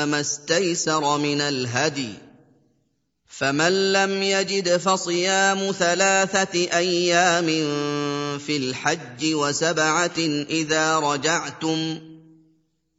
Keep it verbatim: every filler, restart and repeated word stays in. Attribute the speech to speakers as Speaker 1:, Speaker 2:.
Speaker 1: ما استيسر من الهدي، فمن لم يجد فصيام ثلاثة أيام في الحج وسبعة إذا رجعتم،